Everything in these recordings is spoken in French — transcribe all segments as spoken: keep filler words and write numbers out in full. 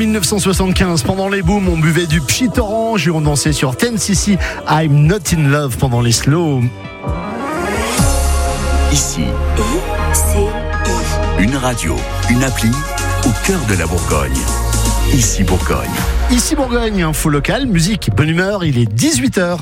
neuf cent soixante-quinze, pendant les booms, on buvait du pchit orange et on dansait sur ten C C I'm Not In Love pendant les slow. Ici, une radio, une appli au cœur de la Bourgogne. Ici Bourgogne. Ici Bourgogne, info locale, musique, bonne humeur, il est dix-huit heures.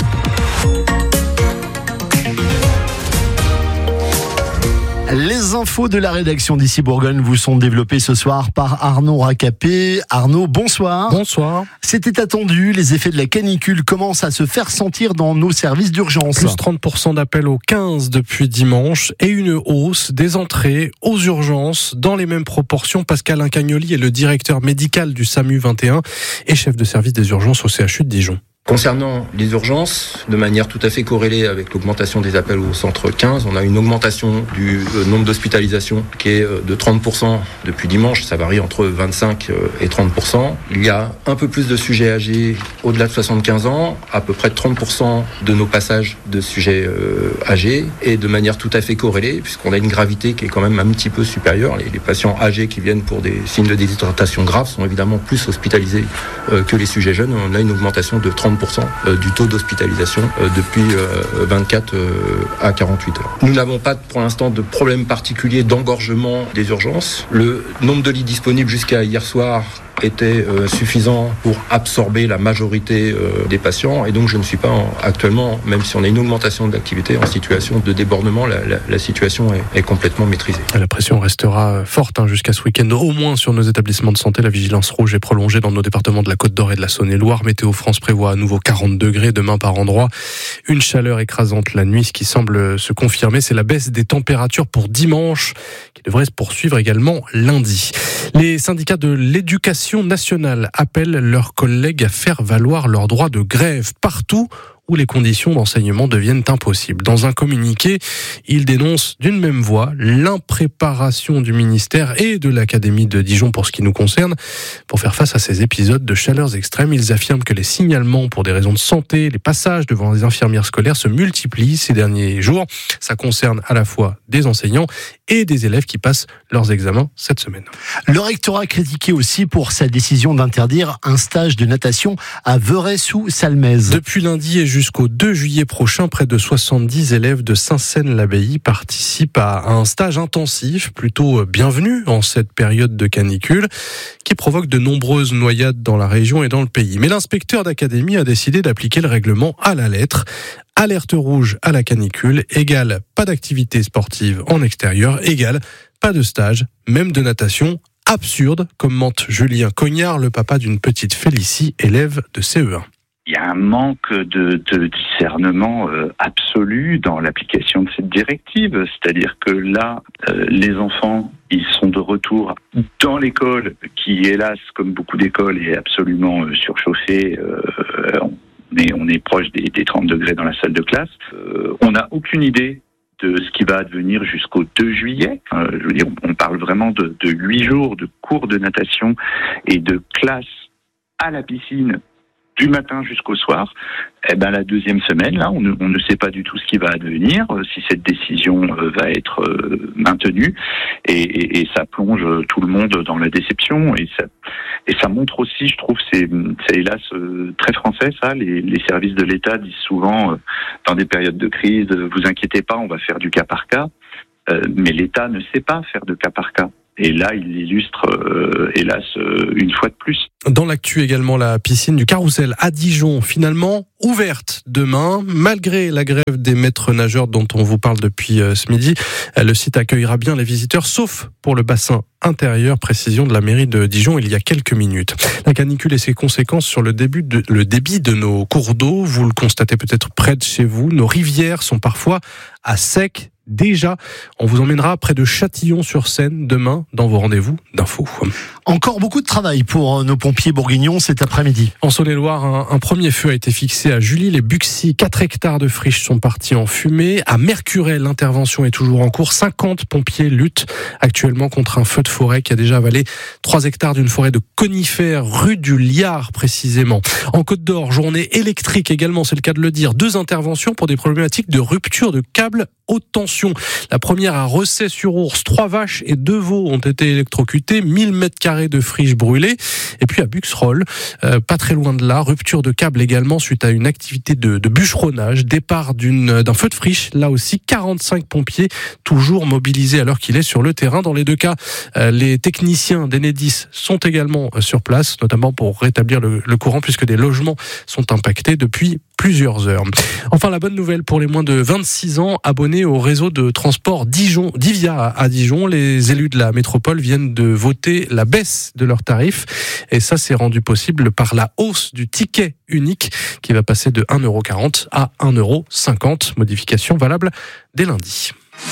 Les infos de la rédaction d'Ici Bourgogne vous sont développées ce soir par Arnaud Racapé. Arnaud, bonsoir. Bonsoir. C'était attendu, les effets de la canicule commencent à se faire sentir dans nos services d'urgence. Plus trente pour cent d'appels au quinze depuis dimanche et une hausse des entrées aux urgences dans les mêmes proportions. Pascal Incagnoli est le directeur médical du SAMU vingt et un et chef de service des urgences au C H U de Dijon. Concernant les urgences, de manière tout à fait corrélée avec l'augmentation des appels au centre quinze, on a une augmentation du nombre d'hospitalisations qui est de trente pour cent depuis dimanche. Ça varie entre vingt-cinq et trente pour cent. Il y a un peu plus de sujets âgés au-delà de soixante-quinze ans, à peu près trente pour cent de nos passages de sujets âgés, et de manière tout à fait corrélée, puisqu'on a une gravité qui est quand même un petit peu supérieure. Les, les patients âgés qui viennent pour des signes de déshydratation graves sont évidemment plus hospitalisés que les sujets jeunes. On a une augmentation de trente pour cent du taux d'hospitalisation depuis vingt-quatre à quarante-huit heures. Nous n'avons pas pour l'instant de problème particulier d'engorgement des urgences. Le nombre de lits disponibles jusqu'à hier soir était euh, suffisant pour absorber la majorité euh, des patients, et donc je ne suis pas en, actuellement, même si on a une augmentation de l'activité, en situation de débordement. La, la, la situation est, est complètement maîtrisée. La pression restera forte hein, jusqu'à ce week-end, au moins sur nos établissements de santé. La vigilance rouge est prolongée dans nos départements de la Côte d'Or et de la Saône-et-Loire. Météo France prévoit à nouveau quarante degrés demain par endroit. Une chaleur écrasante la nuit, ce qui semble se confirmer, c'est la baisse des températures pour dimanche, qui devrait se poursuivre également lundi. Les syndicats de l'éducation nationale appellent leurs collègues à faire valoir leur droit de grève partout où les conditions d'enseignement deviennent impossibles. Dans un communiqué, ils dénoncent d'une même voix l'impréparation du ministère et de l'Académie de Dijon pour ce qui nous concerne. Pour faire face à ces épisodes de chaleurs extrêmes, ils affirment que les signalements pour des raisons de santé, les passages devant les infirmières scolaires se multiplient ces derniers jours. Ça concerne à la fois des enseignants et des élèves qui passent leurs examens cette semaine. Le rectorat critiqué aussi pour sa décision d'interdire un stage de natation à Veurey-sous-Salmez. Depuis lundi et jusqu'au deux juillet prochain, près de soixante-dix élèves de Saint-Seine-l'Abbaye participent à un stage intensif, plutôt bienvenu en cette période de canicule, qui provoque de nombreuses noyades dans la région et dans le pays. Mais l'inspecteur d'académie a décidé d'appliquer le règlement à la lettre. Alerte rouge à la canicule égale pas d'activité sportive en extérieur, égale pas de stage, même de natation. Absurde, commente Julien Cognard, le papa d'une petite Félicie, élève de C E un. Il y a un manque de, de discernement euh, absolu dans l'application de cette directive. C'est-à-dire que là, euh, les enfants, ils sont de retour dans l'école, qui, hélas, comme beaucoup d'écoles, est absolument euh, surchauffée. Euh, mais on est proche des, des trente degrés dans la salle de classe. Euh, on n'a aucune idée de ce qui va advenir jusqu'au deux juillet. Euh, je veux dire, on parle vraiment de, de huit jours de cours de natation et de classes à la piscine du matin jusqu'au soir. Eh ben, la deuxième semaine, là, on ne, on ne sait pas du tout ce qui va advenir, si cette décision euh, va être euh, maintenue, et, et, et ça plonge tout le monde dans la déception, et ça, et ça montre aussi, je trouve, c'est, c'est hélas euh, très français, ça, les, les services de l'État disent souvent, euh, dans des périodes de crise, euh, vous inquiétez pas, on va faire du cas par cas, euh, mais l'État ne sait pas faire de cas par cas. Et là, il l'illustre, euh, hélas, euh, une fois de plus. Dans l'actu également, la piscine du Carrousel à Dijon, finalement ouverte demain, malgré la grève des maîtres nageurs dont on vous parle depuis euh, ce midi. Le site accueillera bien les visiteurs, sauf pour le bassin intérieur, précision de la mairie de Dijon il y a quelques minutes. La canicule et ses conséquences sur le, début de, le débit de nos cours d'eau, vous le constatez peut-être près de chez vous, nos rivières sont parfois à sec. Déjà, on vous emmènera près de Châtillon-sur-Seine demain dans vos rendez-vous d'infos. Encore beaucoup de travail pour nos pompiers bourguignons cet après-midi. En Saône-et-Loire, un, un premier feu a été fixé à Julie-les-Buxy. quatre hectares de friches sont partis en fumée. À Mercurel, l'intervention est toujours en cours. cinquante pompiers luttent actuellement contre un feu de forêt qui a déjà avalé trois hectares d'une forêt de conifères rue du Liard précisément. En Côte d'Or, journée électrique également, c'est le cas de le dire. Deux interventions pour des problématiques de rupture de câbles haute tension. Attention, la première à Recey-sur-Ours, trois vaches et deux veaux ont été électrocutés, mille mètres carrés de friches brûlées. Et puis à Buxroll, euh, pas très loin de là, rupture de câble également suite à une activité de, de bûcheronnage, départ d'une, d'un feu de friche, là aussi quarante-cinq pompiers toujours mobilisés à l'heure qu'il est sur le terrain. Dans les deux cas, euh, les techniciens d'Enedis sont également euh, sur place, notamment pour rétablir le, le courant puisque des logements sont impactés depuis plusieurs heures. Enfin, la bonne nouvelle pour les moins de vingt-six ans abonnés au réseau de transport Dijon, Divia à Dijon. Les élus de la métropole viennent de voter la baisse de leurs tarifs et ça s'est rendu possible par la hausse du ticket unique qui va passer de un euro quarante à un euro cinquante. Modification valable dès lundi.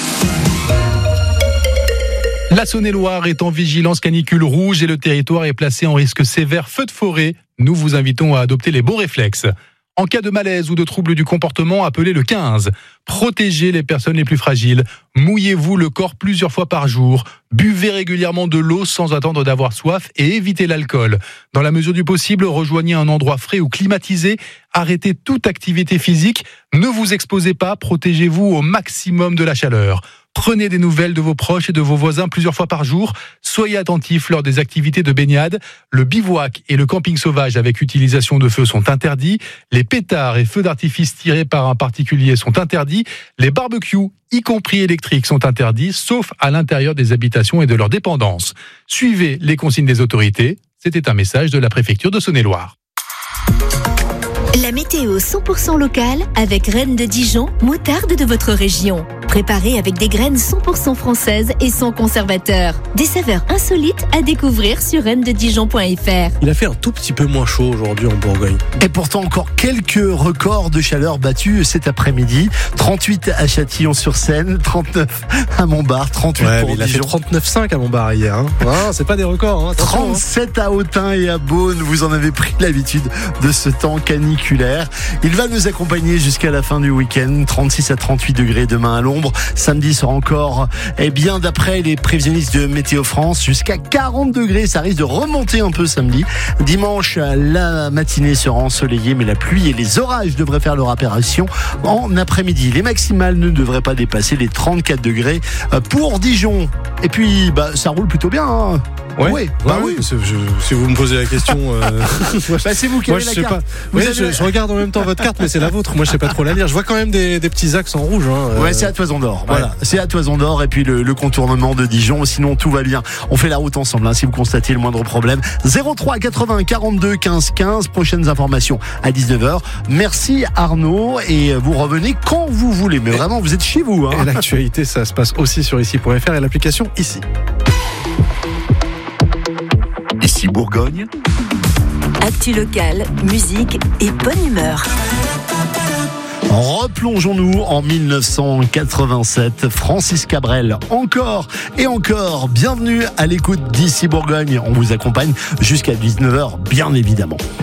La Saône-et-Loire est en vigilance canicule rouge et le territoire est placé en risque sévère feu de forêt. Nous vous invitons à adopter les bons réflexes. En cas de malaise ou de trouble du comportement, appelez le quinze. Protégez les personnes les plus fragiles. Mouillez-vous le corps plusieurs fois par jour. Buvez régulièrement de l'eau sans attendre d'avoir soif et évitez l'alcool. Dans la mesure du possible, rejoignez un endroit frais ou climatisé. Arrêtez toute activité physique. Ne vous exposez pas. Protégez-vous au maximum de la chaleur. Prenez des nouvelles de vos proches et de vos voisins plusieurs fois par jour. Soyez attentifs lors des activités de baignade. Le bivouac et le camping sauvage avec utilisation de feu sont interdits. Les pétards et feux d'artifice tirés par un particulier sont interdits. Les barbecues, y compris électriques, sont interdits, sauf à l'intérieur des habitations et de leurs dépendances. Suivez les consignes des autorités. C'était un message de la préfecture de Saône-et-Loire. La météo cent pour cent locale avec Reine de Dijon, moutarde de votre région. Préparée avec des graines cent pour cent françaises et sans conservateur. Des saveurs insolites à découvrir sur reine de dijon point f r. Il a fait un tout petit peu moins chaud aujourd'hui en Bourgogne. Et pourtant encore quelques records de chaleur battus cet après-midi. trente-huit à Châtillon-sur-Seine, trente-neuf à Montbard, trente-huit Ouais, pour mais il a fait Dijon. trente-neuf virgule cinq à Montbard hier. Hein. Ah, c'est pas des records. Hein. Attention, hein. trente-sept à Autun et à Beaune, vous en avez pris l'habitude de ce temps caniculaire. Il va nous accompagner jusqu'à la fin du week-end, trente-six à trente-huit degrés demain à l'ombre. Samedi sera encore, eh bien, d'après les prévisionnistes de Météo France, jusqu'à quarante degrés. Ça risque de remonter un peu samedi. Dimanche, la matinée sera ensoleillée, mais la pluie et les orages devraient faire leur apparition en après-midi. Les maximales ne devraient pas dépasser les trente-quatre degrés pour Dijon. Et puis, bah, ça roule plutôt bien, hein. Ouais, Oui, bah oui. Je, si vous me posez la question, euh... bah, c'est vous qui moi avez je la sais carte. pas. Vous Oui, avez je, la- je regarde en même temps votre carte, mais c'est la vôtre. Moi, je sais pas trop la lire. Je vois quand même des, des petits axes en rouge. Hein. Ouais, c'est à Toison d'Or. Voilà, c'est à Toison d'Or et puis le, le contournement de Dijon. Sinon, tout va bien. On fait la route ensemble. Hein, si vous constatez le moindre problème, zéro trois quatre-vingts quarante-deux quinze quinze. Prochaines informations à dix-neuf heures. Merci Arnaud et vous revenez quand vous voulez. Mais vraiment, vous êtes chez vous. Hein. Et l'actualité, ça se passe aussi sur ici point f r et l'application ici. Ici Bourgogne, Actu locale, musique et bonne humeur. Replongeons-nous en mille neuf cent quatre-vingt-sept. Francis Cabrel, encore et encore. Bienvenue à l'écoute d'Ici Bourgogne. On vous accompagne jusqu'à dix-neuf heures, bien évidemment.